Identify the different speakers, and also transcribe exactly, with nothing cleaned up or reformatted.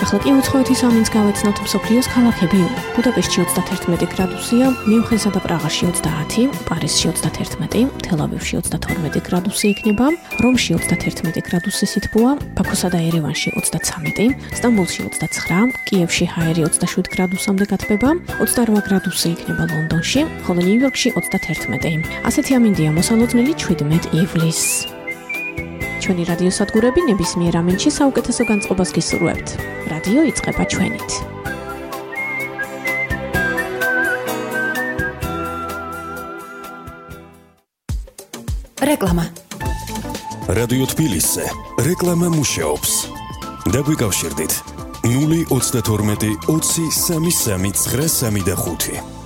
Speaker 1: ახლა კი უცხოეთის ამინს გავეცნოთ მსოფლიოს ქალაქები. ბუდაპეშტში ოცდაათი გრადუსია, მიუნხენსა და პრაღაში ოცდაათი, პარიზში ოცდაათი, თელ-ავივში ოცდათორმეტი გრადუსი იქნება, რომში ოცდაათი გრადუსი სითბოა, ბაქოსა და ერევანში ოცდაცამეტი, სტამბოლში ოცდაცხრა, კიევში ჰაერი ოცდაშვიდ გრადუსამდე გათბება, ოცდაორ გრადუსი იქნება ლონდონში, ხოლო ნიუ-იორკში ოცდაათი. ასეთი ამინდია მოსალოდნელი ჩვიდმეტ ივლისს. ჩვენი რადიო სადგურები ნებისმიერ ამინდში საუკეთესო განწყობას გისურვებთ. რადიო იწყება ჩვენით.
Speaker 2: რეკლამა.
Speaker 3: რადიო თბილისზე რეკლამა მუშაობს. დაგვიკავშირდით ნული ოცდათორმეტი ოცი სამი სამი ცხრა სამი და ხუთი.